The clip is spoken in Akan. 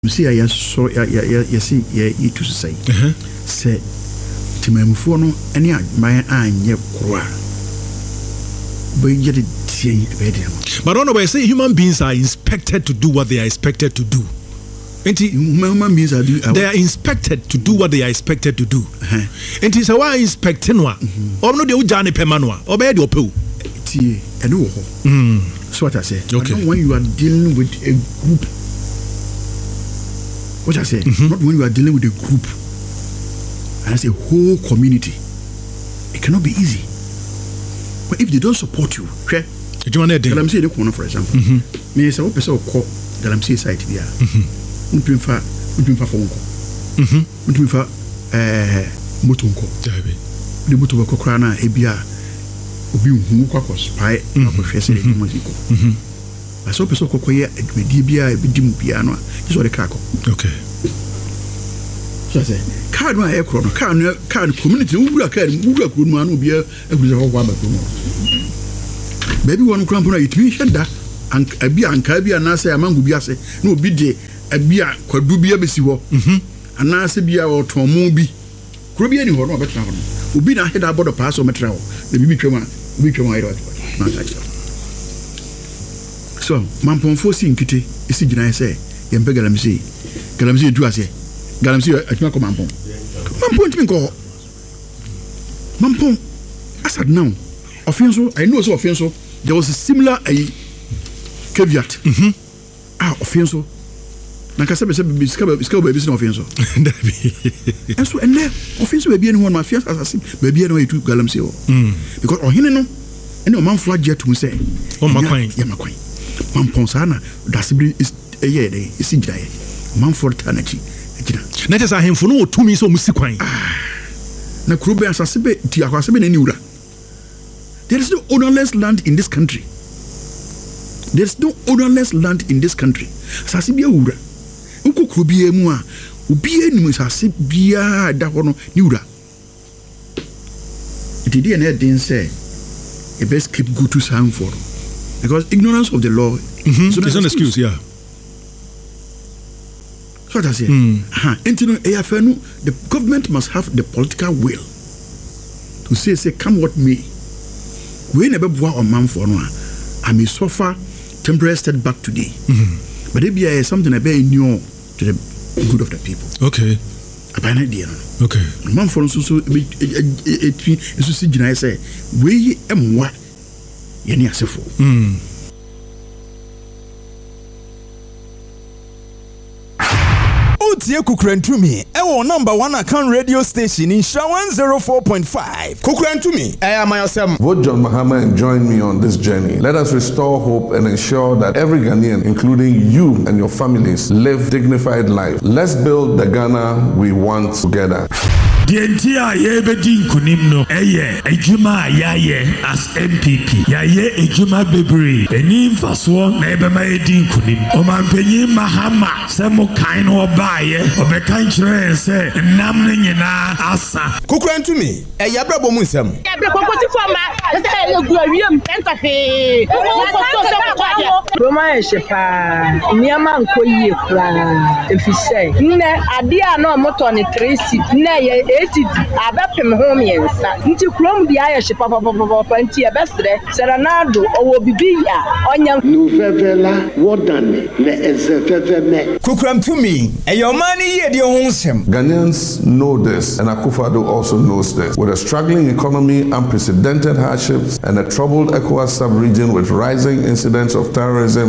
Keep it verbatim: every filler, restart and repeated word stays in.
see I saw you see you to say say Timemfo no any my anye kwa but you did see but don't know why say human beings are inspected to do what they are expected to do. Human beings are do, they are inspected to do what they are expected to do. And it's a why inspecting one or no de ujane pemanwa or be the opu ti eno ho. So what I say, okay. When you are dealing with a group, what I say, mm-hmm. Not when you are dealing with a group, and as a whole community, it cannot be easy. But if they don't support you, okay? Galamsey the corner, for example, me say, "Oh, person call Galamsey site here. We prefer, we prefer phone call. We prefer eh motonko. The motonko krana ebia obi hu kwa kwa spy na kwa hwese le moziko. I saw person kokoye adwedi bia ebidim bia no is what the car. Okay. So I say, car no air chrono, car no car community, who are car, who are good man will be a one baby one cramp on it, we had that, and a beer and cabia and I say among Gubiase, no bid day, a beer, quadrubia besiwo, and Nasa beer or Tomobi. Could be any one better. Who be not head about the pass or metro, the baby crema, we come out. So, Mampon forcing kitty, is it I say, and Begalamsey, Galamsey do I say, Galamsey at Marco Mampon. Mampon to me go. Mampon, I said now, offenso, I know so offenso, there was a similar a caveat. Ah, offenso. Nakasa said, Biscover baby, no offenso. And so, and there, offenso baby, anyone my fears as I see, baby, no way to Galamsey. Because or him no, and no man flag yet to say, oh, my queen, yeah, my queen. Mamponsana, that's is a year, is in Jay. Manford Tanachi. Let us have him for no two me so musiquine. Na Krube as a sebe, Tiaquasebe and Nura. There is no ownerless land in this country. There is no ownerless land in this country. Sasibia Ura. Uku Krubie Mua, Ubie Numasasibia Dahono Nura. It didn't say, a best keep good to sound for. Because ignorance of the law mm-hmm. is an excuse, yeah. So what I say, mm. the government must have the political will to say, say, come what may. We never bow a man for one. I may suffer temporary setback today. Mm-hmm. But it be something I very new to the good of the people. Okay. About an idea. Okay. Man for so so it is to say, we am what. Yeni asefo. Mm. Utie Kukrentumi, ewo number one account radio station in Sha one oh four point five. Kukrentumi, I am myself. Vote John Mahama and join me on this journey. Let us restore hope and ensure that every Ghanaian, including you and your families, live dignified life. Let's build the Ghana we want together. The entire Yebedin Kunimno, Eye, Ejuma Yaye as M P P. Yaye Ejuma Bebri, Enim Faswa, Nebema Edin Kunim, Oman Penny Mahama, Samo Kaino Baye, Obekanchre, say, Namnina Asa. Kukran to me, a Yabrabo Musam. Roma Shepa, Niaman Koye Kran, if you say, Ne, Adia no Motoni Tracy, Ne. Eti abapem home yensa nti krom di ayehye papa papa nti ebesre serenado owo bibiya onya nuvevela wodane le ezeveveme kukram to me eyo mani ye de ho nsem. Ghanaians know this and Akufo-Addo also knows this. With a struggling economy, unprecedented hardships and a troubled ECOWAS sub-region with rising incidents of terrorism